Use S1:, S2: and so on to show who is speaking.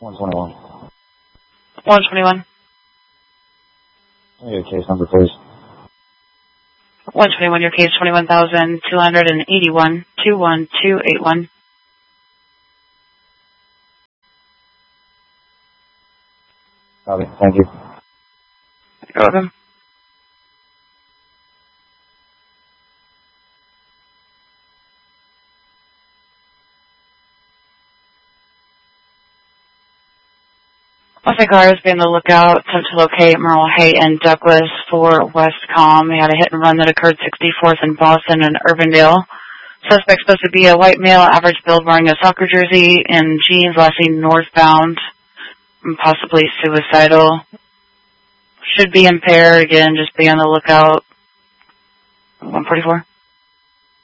S1: 121.
S2: 121.
S1: Your case number, please.
S2: 121, your case 21,281, 21281.
S1: Copy. Thank you.
S2: You're welcome. Officer cars be on the lookout, attempt to locate Merle Hay and Douglas for Westcom. He had a hit and run that occurred 64th in Boston and Urbandale. Suspect supposed to be a white male, average build, wearing a soccer jersey and jeans, last seen northbound, and possibly suicidal. Should be impaired. Again, just be on the lookout. 144.